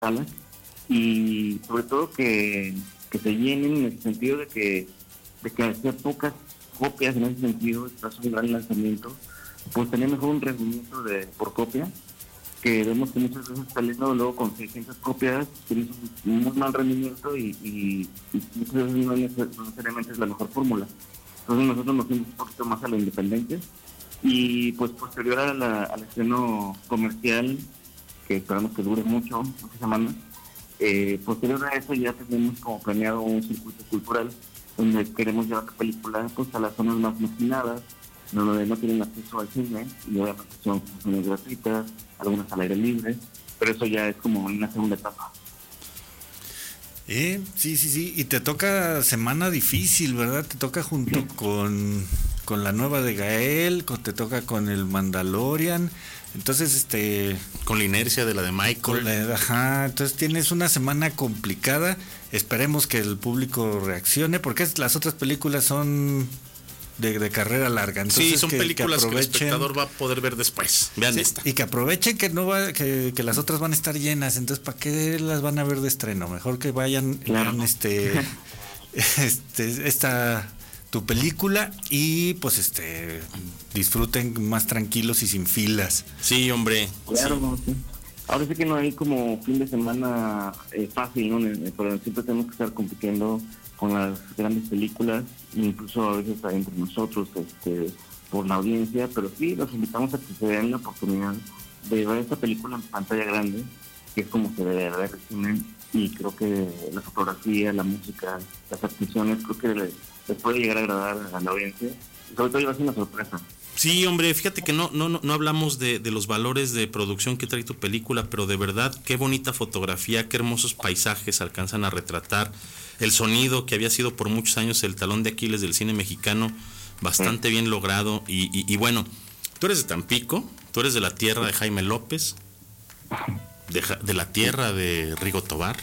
salas, y sobre todo que se llenen en el sentido de que hacer pocas copias en ese sentido, tras un gran lanzamiento, pues tener mejor un rendimiento por copia, que vemos que muchas veces saliendo luego con 600 copias tienes un muy mal rendimiento y muchas veces no necesariamente es la mejor fórmula. Entonces nosotros nos fuimos un poquito más a lo independiente, y pues posterior al estreno comercial, que esperamos que dure muchas semanas, posterior a eso ya tenemos como planeado un circuito cultural donde queremos llevar la película pues a las zonas más marginadas, donde no tienen acceso al cine, y obviamente son funciones gratuitas, algunas al aire libre, pero eso ya es como una segunda etapa. Sí, y te toca semana difícil, ¿verdad? Te toca junto con la nueva de Gael, te toca con el Mandalorian, entonces con la inercia de la de Michael. Entonces tienes una semana complicada. Esperemos que el público reaccione, porque las otras películas son de carrera larga. Entonces, sí, son películas que el espectador va a poder ver después. Vean esta. Y que aprovechen que que las otras van a estar llenas. Entonces, ¿para qué las van a ver de estreno? Mejor que vayan, vean tu película y pues disfruten más tranquilos y sin filas. Sí, hombre. Claro, sí. Ahora sí que no hay como fin de semana fácil, ¿no? Pero siempre tenemos que estar compitiendo con las grandes películas, incluso a veces entre nosotros, por la audiencia, pero sí los invitamos a que se den la oportunidad de ver esta película en pantalla grande, que es como se debe ver el cine, y creo que la fotografía, la música, las actuaciones, creo que les puede llegar a agradar a la audiencia, y sobre todo va a ser una sorpresa. Sí, hombre, fíjate que no hablamos de los valores de producción que trae tu película, pero de verdad, qué bonita fotografía, qué hermosos paisajes alcanzan a retratar, el sonido que había sido por muchos años el talón de Aquiles del cine mexicano, bastante bien logrado, y bueno, tú eres de Tampico, tú eres de la tierra de Jaime López, de la tierra de Rigo Tobar,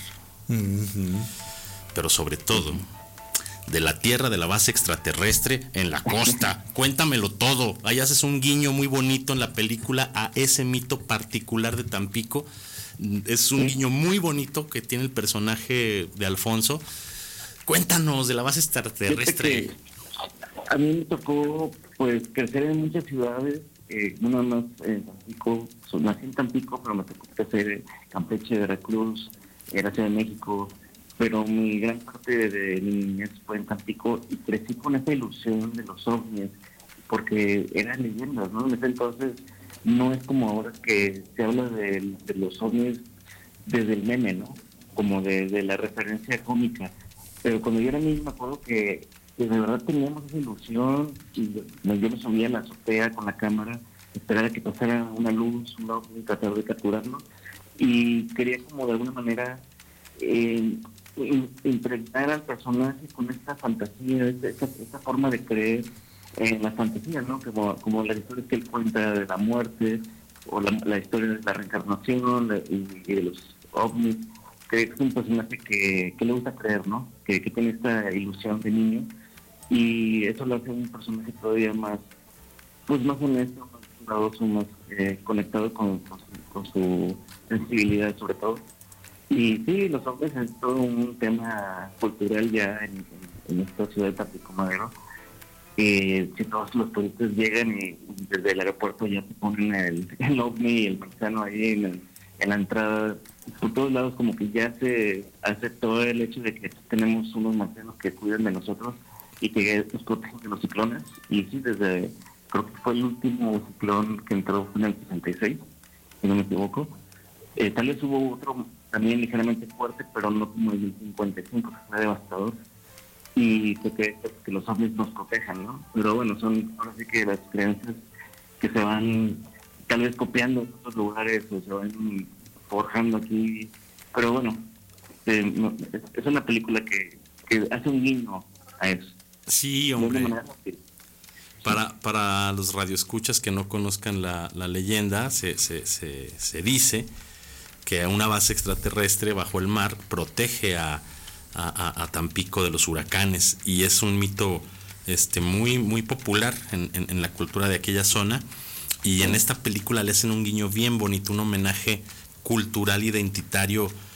pero sobre todo de la tierra de la base extraterrestre en la costa. Cuéntamelo todo. Ahí haces un guiño muy bonito en la película a ese mito particular de Tampico. Es un guiño muy bonito que tiene el personaje de Alfonso. Cuéntanos de la base extraterrestre. A mí me tocó pues crecer en muchas ciudades, no nada más en Tampico. Nací en Tampico, pero me tocó crecer en Campeche, Veracruz, en la Ciudad de México, pero mi gran parte de mi niñez fue en Tampico, y crecí con esa ilusión de los ovnis, porque eran leyendas, ¿no? En ese entonces no es como ahora que se habla de los ovnis desde el meme, ¿no? Como de la referencia cómica. Pero cuando yo era niño me acuerdo que de verdad teníamos esa ilusión, y yo me subía a la azotea con la cámara, esperar a que pasara una luz, un ovni, tratar de capturarlo, y quería como de alguna manera impregnar al personaje con esta fantasía, esta forma de creer en la fantasía, ¿no? Como las historias que él cuenta de la muerte, o la historia de la reencarnación y de los ovnis, que es un personaje que le gusta creer, ¿no? Que tiene esta ilusión de niño, y eso lo hace un personaje todavía más, pues más honesto, más cuidadoso, más conectado con su sensibilidad sobre todo. Y sí, los ovnis es todo un tema cultural ya en esta ciudad de Tampico Madero. Si todos los turistas llegan y desde el aeropuerto ya te ponen el ovni y el marciano ahí en la entrada, por todos lados como que ya se aceptó el hecho de que tenemos unos marcianos que cuidan de nosotros y que nos protegen de los ciclones. Y sí, creo que fue el último ciclón que entró en el 66, si no me equivoco. Tal vez hubo otro también ligeramente fuerte, pero no como el 55, que fue devastador, y que los ovnis nos protejan, ¿no? Pero bueno, son ahora sí que las creencias que se van tal vez copiando en otros lugares o se van forjando aquí, pero bueno, es una película que hace un guiño a eso. Sí, hombre. Para los radioescuchas que no conozcan la leyenda, se dice que una base extraterrestre bajo el mar protege a Tampico de los huracanes, y es un mito muy muy popular en la cultura de aquella zona, y en esta película le hacen un guiño bien bonito, un homenaje cultural, identitario,